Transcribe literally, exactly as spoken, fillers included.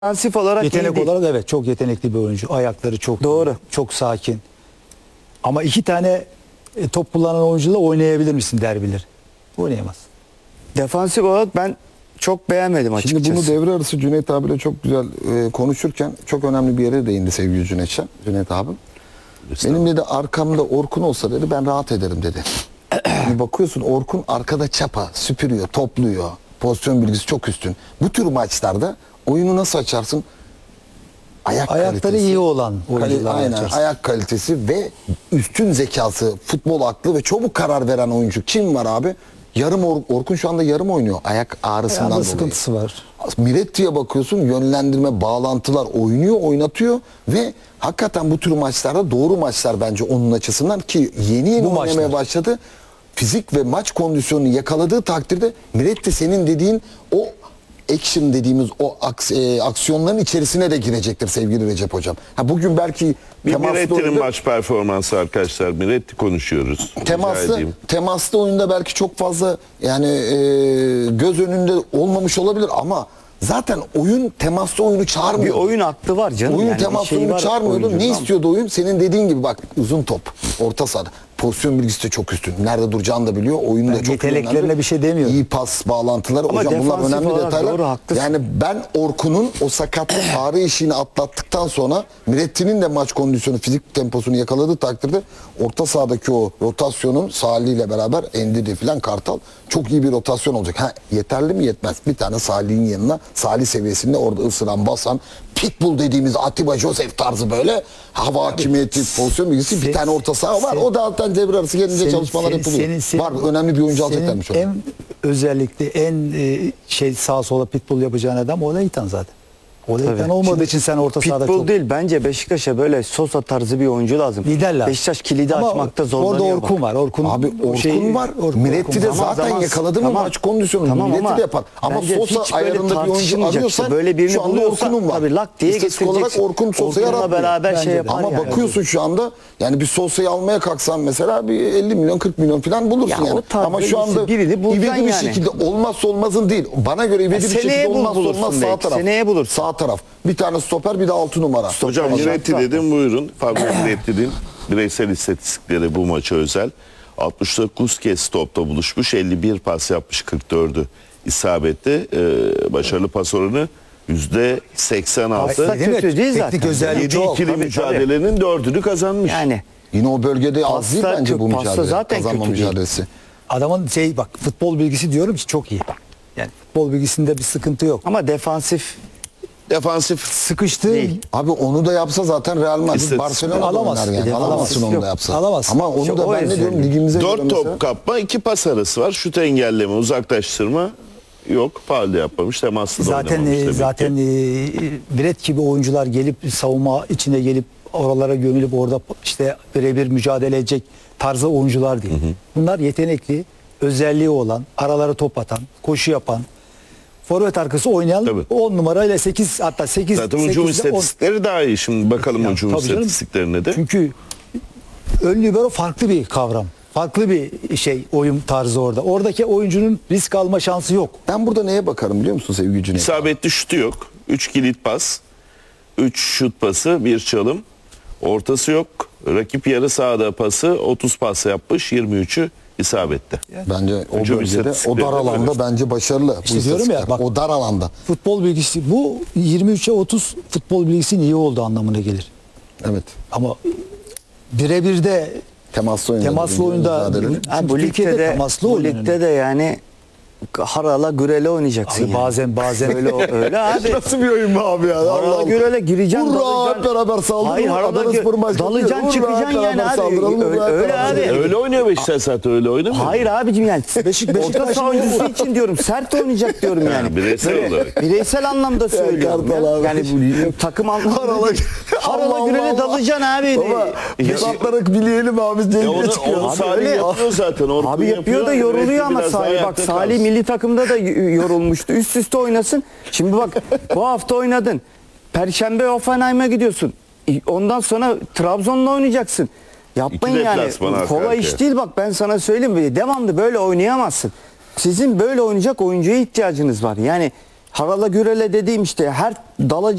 Defansif olarak Yetenek iyi değil. olarak evet çok yetenekli bir oyuncu. Ayakları çok Doğru. çok sakin. Ama iki tane e, top kullanan oyuncuyla oynayabilir misin derbileri? Oynayamaz. Defansif olarak ben çok beğenmedim açıkçası. Şimdi bunu devre arası Cüneyt abiyle çok güzel e, konuşurken çok önemli bir yere değindi sevgili Cüneyt'ciğim. Cüneyt abim. Benim dedi arkamda Orkun olsa dedi ben rahat ederim dedi. Şimdi bakıyorsun Orkun arkada çapa, süpürüyor, topluyor. Pozisyon bilgisi çok üstün. Bu tür maçlarda oyunu nasıl açarsın? Ayak Ayakları kalitesi. iyi olan Kali- oyuncular Aynen açarsın. ayak kalitesi ve üstün zekası, futbol aklı ve çabuk karar veren oyuncu. Kim var abi? Yarım Or- Orkun şu anda yarım oynuyor. Ayak ağrısından Ayağında dolayı. sıkıntısı var. Miretti'ye bakıyorsun yönlendirme, bağlantılar oynuyor, oynatıyor ve hakikaten bu tür maçlarda doğru maçlar bence onun açısından ki yeni yeni Bu oynamaya maçlar. başladı. Fizik ve maç kondisyonunu yakaladığı takdirde Miretti senin dediğin o action dediğimiz o aks- e, aksiyonların içerisine de girecektir sevgili Recep Hocam. Ha bugün belki Bir temaslı Miretti'nin oyunda- maç performansı arkadaşlar. Miretti konuşuyoruz. Rica temaslı edeyim. temaslı oyunda belki çok fazla yani e, göz önünde olmamış olabilir ama zaten oyun temaslı oyunu bir çağırmıyor. oyun aklı var canım. Oyun yani bir temaslı şey oyunu var çağırmıyordu. oyuncunun Ne ama. istiyordu oyun? Senin dediğin gibi bak uzun top, orta sahada. Pozisyon bilgisi de çok üstün. Nerede duracağını da biliyor. Oyunu Ben da çok iyi yeteneklerine önemli. bir şey demiyorum. İyi pas bağlantıları. Ama Hocam bunlar defansif önemli olarak detaylar. doğru, haklısın. Yani ben Orkun'un o sakatlık ağrı işini atlattıktan sonra Miretti'nin de maç kondisyonu, fizik temposunu yakaladığı takdirde orta sahadaki o rotasyonun Salih ile beraber Endidi falan Kartal çok iyi bir rotasyon olacak. Ha, yeterli mi? Yetmez. Bir tane Salih'in yanına Salih seviyesinde orada ısıran, basan Pitbull dediğimiz Atiba Joseph tarzı böyle hava hakimiyeti, pozisyon bilgisi bir sen- tane orta saha var. sen- O da zaten devre arası gelince Senin- çalışmalar senin- yapılıyor. senin- senin- var önemli bir oyuncu senin alacaklarmış orada. En özellikle en e, şey sağ sola pitbull yapacağın adam Olaytan zaten. Olaytan Tabii. olmadığı Şimdi için sen orta sahada Pitbull çok değil bence Beşiktaş'a böyle Sosa tarzı bir oyuncu lazım. lider lazım. Beşiktaş kilidi Ama açmakta zorlanıyor. orada Orkun bak. var. Orkun Abi Orkun şey- var. Orkun- Miretti de Orkun- Zaman zaten zaman- yakaladı mı tamam. maç kondisyonu. Tamam Miretti ama de yapar. Ama bence Sosa hiç böyle ayarında bir oyuncu tartışılmayacak. arıyorsan İşte böyle birini şu anda buluyorsan Orkun'un var. tabii lak diye İstatistik olarak getireceksin. Orkun Sosa'ya Orkun'la yaratmıyor. beraber Bence şey de. yapar Ama yani. bakıyorsun şu anda yani bir Sosa'yı almaya kalksan mesela bir elli milyon kırk milyon falan bulursun Ya o yani. tabii Ama şu anda birini bulacaksın ivedi bir yani. şekilde olmazsa olmazın değil. Bana göre ivedi bir seneye şekilde bul- olmazsa bulursun olmaz sağ belki. taraf. Seneye bulursun. Sağ taraf. Bir tane stoper bir de altı numara. Hocam Hocam, Miretti tamam. dedim buyurun. Fabio Miretti'nin bireysel istatistikleri bu maça özel. altmış dokuz kez topta buluşmuş. elli bir pas yapmış. kırk dördü isabetli. Ee, başarılı pas oranı yüzde seksen altı. Aslında kötü değil zaten. Teknik özelliği yedi çok. ikili tabii, mücadelenin dördünü kazanmış. Yani Yine o bölgede az değil Pasta bence bu kö- pasta mücadele. zaten Kazanma kötü değil. mücadelesi. Adamın şey bak futbol bilgisi diyorum ki çok iyi. Yani futbol bilgisinde bir sıkıntı yok. ama defansif Defansif Sıkıştı. Değil. Abi onu da yapsa zaten Real Madrid İstatistik Barcelona'da alamaz. oynar yani. Bir de Alamazsın alamaz. onu Yok, da yapsa. alamaz. Ama onu İşte da o ben ne diyorum özelliği. ligimize göre dört mesela. top kapma, iki pas arası var. Şut engelleme, uzaklaştırma yok. Faul de yapmamış. Temaslı da Zaten oynamamış e, demek zaten ki. e, Brett gibi oyuncular gelip savunma içine gelip oralara gömülüp orada işte birebir mücadele edecek tarzı oyuncular değil. Bunlar yetenekli, özelliği olan, aralara top atan, koşu yapan, forvet arkası oynayan Tabii. on numarayla sekiz hatta sekiz Zaten hücum istatistikleri daha iyi. Şimdi bakalım Ya, hücum tabii canım. istatistiklerine de. Çünkü ön libero farklı bir kavram. Farklı bir şey oyun tarzı orada. Oradaki oyuncunun risk alma şansı yok. Ben burada neye bakarım biliyor musun sevgili Cüneyt? İsabetli şutu yok. üç kilit pas, üç şut pası, bir çalım. Ortası yok. Rakip yarı sahada pası otuz pas yapmış, yirmi üçü isabetli. Bence o Hücum bölgede o istatistikleri dar de alanda böyle. bence başarılı. bu İşte diyorum ya, istatistikler. bak- o dar alanda. Futbol bilgisi bu yirmi üçe otuz futbol bilgisinin iyi olduğu anlamına gelir. Evet. Ama birebir de Temaslı oyunda. temaslı oyunda mücadeleleri. Ha, bu Türkiye'de ligde de temaslı bu oynanıyor. ligde de yani harala gürele oynayacaksın. Abi yani. bazen bazen öyle o- öyle abi. Nasıl bir oyun bu abi ya? Allah Harala Allah. gürele gireceksin, Hurra dalacaksın. hep beraber saldıralım. Hayır, harala Adanaspor gö- maçı dalacaksın, yapıyor. Hurra, çıkacaksın hep yani beraber abi. saldıralım, Öyle- hurra, hep öyle beraber abi. saldıralım. Öyle oynuyor Beşiktaş zaten, öyle oynamıyor. Hayır abicim yani Beşik- orta Beşiktaş- saha oyuncusu için diyorum, sert oynayacak diyorum yani. Yani bireysel Böyle olarak. bireysel anlamda söylüyorum Kartal ya. abi. Yani bu takım anlamında Harala- değil. Harala Allah gürele Allah. dalacaksın abi. Baba fırsatları bileyelim abi. Ya Cengiz onu, çıkıyor. onu Abi Salih öyle. yapıyor zaten. Orkun Abi yapıyor da yoruluyor Miretti ama biraz daha Salih bak ayakta Salih kalsın. milli takımda da y- yorulmuştu. Üst üste oynasın. Şimdi bak bu hafta oynadın. Perşembe Hoffenheim'e gidiyorsun. Ondan sonra Trabzon'la oynayacaksın. Yapmayın İki yani. deplasman arka Kolay arkaya. iş değil bak ben sana söyleyeyim. Devamlı böyle oynayamazsın. Sizin böyle oynayacak oyuncuya ihtiyacınız var. Yani Harala gürele dediğim işte her dala